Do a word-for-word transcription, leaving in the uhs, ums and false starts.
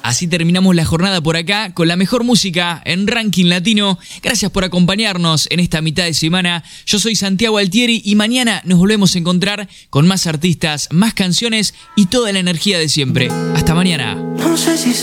Así terminamos la jornada por acá con la mejor música en Ranking Latino. Gracias por acompañarnos en esta mitad de semana. Yo soy Santiago Altieri y mañana nos volvemos a encontrar con más artistas, más canciones y toda la energía de siempre. Hasta mañana. No sé si